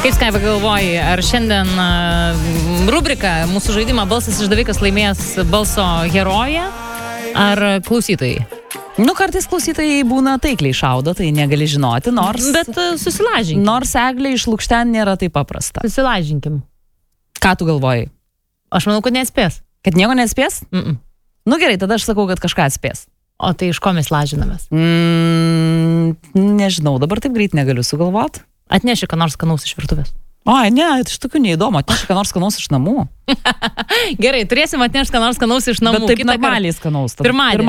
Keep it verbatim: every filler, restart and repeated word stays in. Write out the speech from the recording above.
Kaip Skaiva galvoji, ar šiandien uh, rubrika mūsų žaidimą Balsas išdavikas laimės balso heroję ar klausytojai? Nu, kartais klausytojai būna taikliai šaudo, tai negali žinoti, nors... Bet uh, susilažinkim. Nors Eglė iš Lukšten nėra taip paprasta. Susilažinkim. Ką tu galvoji? Aš manau, kad nespės. Kad nieko nespės? Mm-mm. Nu gerai, tada aš sakau, kad kažką atspės. O tai iš ko mes lažinamės? Mm, nežinau, dabar taip greit negaliu sugalvot. Atneši ką nors skanaus iš virtuvės. Oi, ne, iš tokių neįdomu, atneši ką nors skanaus iš namų. Gerai, turėsim atnešti ką nors skanaus iš namų. Bet taip normaliai skanaus. Pirmadienį.